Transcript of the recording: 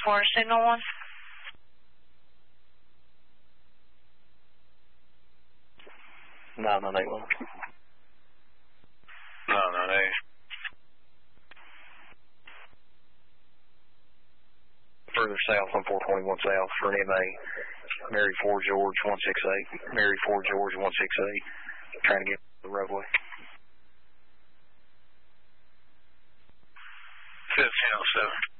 4, signal 1. No, 8 1. No, 8. Further south on 421 south for an MA. Mary 4 George 168. Mary 4 George 168. Trying to get the roadway. 1507.